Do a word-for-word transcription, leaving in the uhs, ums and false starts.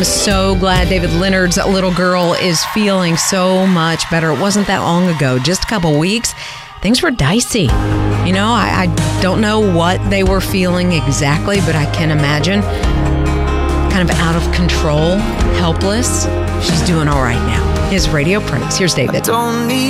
am so glad David Leonard's little girl is feeling so much better. It wasn't that long ago, just a couple weeks. Things were dicey. You know, I, I don't know what they were feeling exactly, but I can imagine kind of out of control, helpless. She's doing all right now. His Radio Praise. Here's David. I don't need